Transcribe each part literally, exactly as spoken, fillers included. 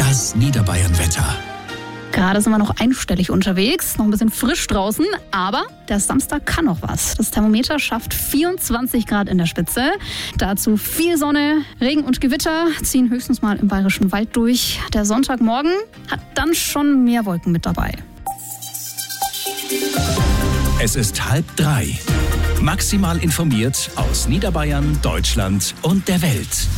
Das Niederbayern-Wetter. Gerade sind wir noch einstellig unterwegs, noch ein bisschen frisch draußen, aber der Samstag kann noch was. Das Thermometer schafft vierundzwanzig Grad in der Spitze. Dazu viel Sonne, Regen und Gewitter ziehen höchstens mal im Bayerischen Wald durch. Der Sonntagmorgen hat dann schon mehr Wolken mit dabei. Es ist halb drei. Maximal informiert aus Niederbayern, Deutschland und der Welt.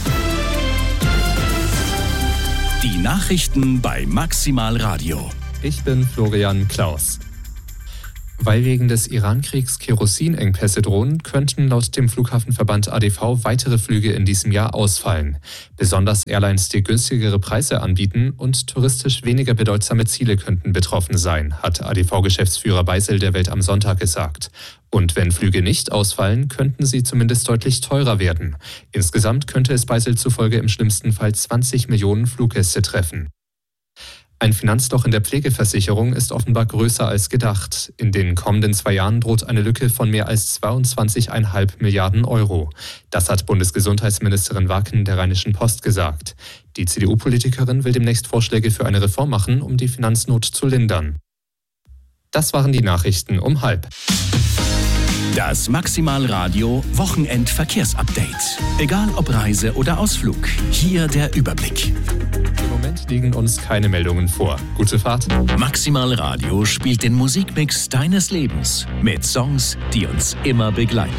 Die Nachrichten bei Maximal Radio. Ich bin Florian Klaus. Weil wegen des Iran-Kriegs Kerosinengpässe drohen, könnten laut dem Flughafenverband A D V weitere Flüge in diesem Jahr ausfallen. Besonders Airlines, die günstigere Preise anbieten und touristisch weniger bedeutsame Ziele könnten betroffen sein, hat A D V-Geschäftsführer Beisel der Welt am Sonntag gesagt. Und wenn Flüge nicht ausfallen, könnten sie zumindest deutlich teurer werden. Insgesamt könnte es Beisel zufolge im schlimmsten Fall zwanzig Millionen Fluggäste treffen. Ein Finanzloch in der Pflegeversicherung ist offenbar größer als gedacht. In den kommenden zwei Jahren droht eine Lücke von mehr als zweiundzwanzig Komma fünf Milliarden Euro. Das hat Bundesgesundheitsministerin Wacken der Rheinischen Post gesagt. Die C D U-Politikerin will demnächst Vorschläge für eine Reform machen, um die Finanznot zu lindern. Das waren die Nachrichten um halb. Das Maximal Radio Wochenend-Verkehrsupdate. Egal ob Reise oder Ausflug, hier der Überblick. Im Moment liegen uns keine Meldungen vor. Gute Fahrt. Maximal Radio spielt den Musikmix deines Lebens mit Songs, die uns immer begleiten.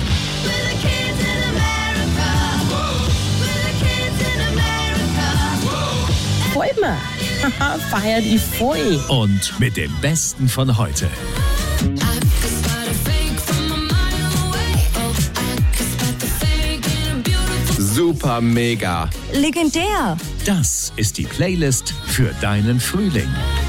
Voll mal. Feier die voll. Und mit dem Besten von heute. Super mega. Legendär. Das ist die Playlist für deinen Frühling.